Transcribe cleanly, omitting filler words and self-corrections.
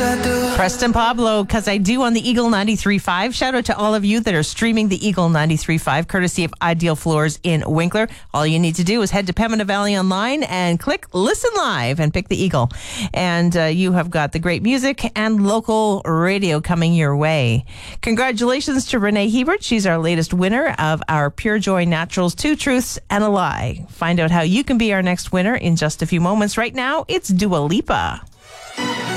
Preston Pablo, Cause I Do on the Eagle 93.5. Shout out to all of you that are streaming the Eagle 93.5, courtesy of Ideal Floors in Winkler. All you need to do is head to Pembina Valley Online and click Listen Live and pick the Eagle. And you have got the great music and local radio coming your way. Congratulations to Renee Hebert. She's our latest winner of our Pure Joy Naturals 2 Truths and a Lie. Find out how you can be our next winner in just a few moments. Right now, it's Dua Lipa.